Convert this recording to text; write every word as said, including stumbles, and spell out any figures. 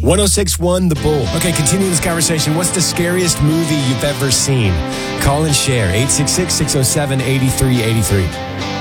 one oh six point one The Bull. Okay, continue this conversation. What's the scariest movie you've ever seen? Call and share. eight six six, six oh seven, eight three eight three.